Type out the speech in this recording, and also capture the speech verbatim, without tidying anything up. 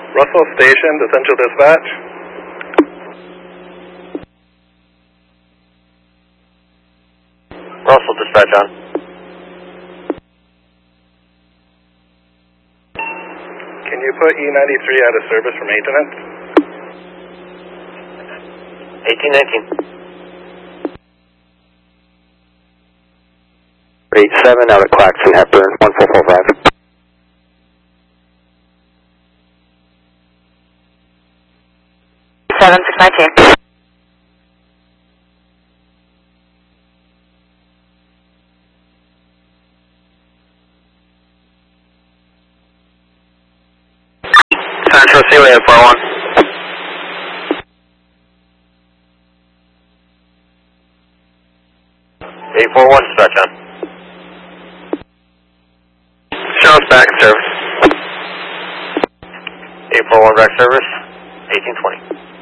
Russell Station, to Central Dispatch. Russell Dispatch on. Can you put E ninety-three out of service for maintenance? eighteen nineteen. eight seven out of Claxton Hepburn, one four four five. seven six nine two. Central Seaway eight four one. eight four one dispatch on. Show us back in service. eight four one back service, eighteen twenty.